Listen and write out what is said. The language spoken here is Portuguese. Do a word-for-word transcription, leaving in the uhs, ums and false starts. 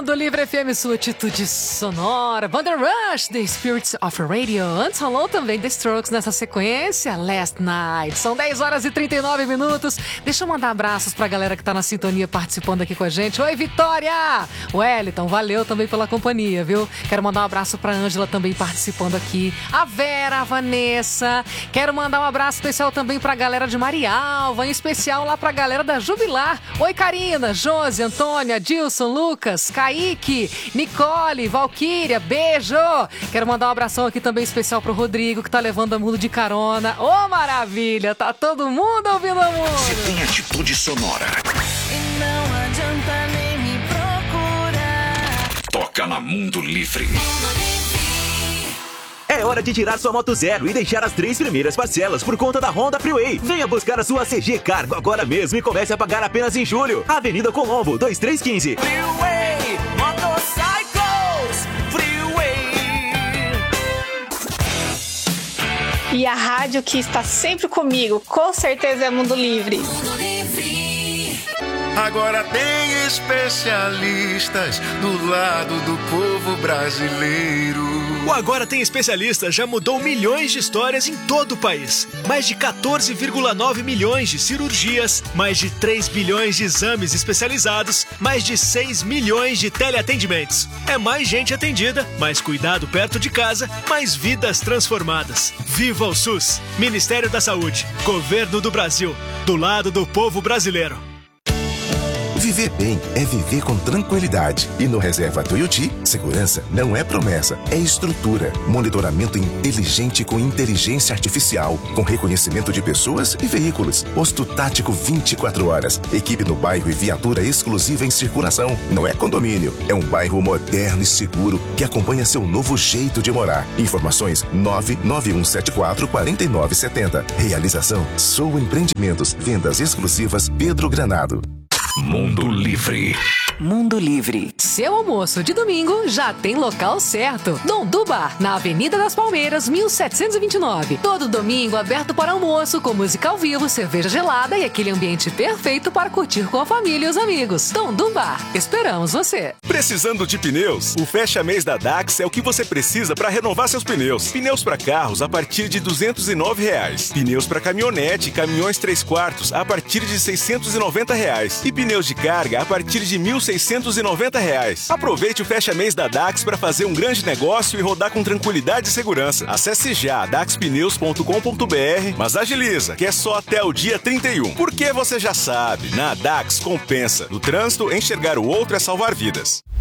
Mundo Livre F M, sua atitude sonora. Banda Rush, The Spirits of Radio. Antes rolou também The Strokes nessa sequência, Last Night. São dez horas e trinta e nove minutos. Deixa eu mandar abraços pra galera que tá na sintonia participando aqui com a gente. Oi, Vitória! Wellington, valeu também pela companhia, viu? Quero mandar um abraço pra Ângela também participando aqui. A Vera, a Vanessa. Quero mandar um abraço especial também pra galera de Marialva, em especial lá pra galera da Jubilar. Oi, Karina, Josi, Antônia, Dilson, Lucas, Kaique, Nicole, Valquíria, beijo! Quero mandar um abração aqui também especial pro Rodrigo, que tá levando a mundo de carona. Ô, oh, maravilha! Tá todo mundo ouvindo a música. Você tem atitude sonora. E não adianta nem me procurar. Toca na Mundo Livre. É hora de tirar sua moto zero e deixar as três primeiras parcelas por conta da Honda Freeway. Venha buscar a sua C G Cargo agora mesmo e comece a pagar apenas em julho. Avenida Colombo, dois três um cinco. Freeway, Motorcycles, Freeway. E a rádio que está sempre comigo, com certeza é Mundo Livre. Mundo Livre. Agora tem especialistas do lado do povo brasileiro. O Agora Tem Especialistas já mudou milhões de histórias em todo o país. Mais de quatorze vírgula nove milhões de cirurgias, mais de três bilhões de exames especializados, mais de seis milhões de teleatendimentos. É mais gente atendida, mais cuidado perto de casa, mais vidas transformadas. Viva o SUS! Ministério da Saúde, Governo do Brasil, do lado do povo brasileiro. Viver bem é viver com tranquilidade. E no Reserva Tuiuti, segurança não é promessa, é estrutura. Monitoramento inteligente com inteligência artificial, com reconhecimento de pessoas e veículos. Posto tático vinte e quatro horas. Equipe no bairro e viatura exclusiva em circulação. Não é condomínio, é um bairro moderno e seguro que acompanha seu novo jeito de morar. Informações nove nove um sete quatro quatro nove sete zero. Realização Sou Empreendimentos. Vendas exclusivas Pedro Granado. Mundo Livre. Mundo Livre. Seu almoço de domingo já tem local certo. Dondu Bar, na Avenida das Palmeiras, mil setecentos e vinte e nove. Todo domingo aberto para almoço, com música ao vivo, cerveja gelada e aquele ambiente perfeito para curtir com a família e os amigos. Dondu Bar, esperamos você. Precisando de pneus? O Fecha Mês da Dax é o que você precisa para renovar seus pneus. Pneus para carros a partir de duzentos e nove reais. Pneus para caminhonete e caminhões três quartos a partir de seiscentos e noventa reais. E pneus de carga a partir de mil seiscentos e noventa reais. Aproveite o Fecha Mês da Dax para fazer um grande negócio e rodar com tranquilidade e segurança. Acesse já dax pneus ponto com ponto b r, mas agiliza, que é só até o dia trinta e um. Porque você já sabe, na Dax compensa. No trânsito, enxergar o outro é salvar vidas.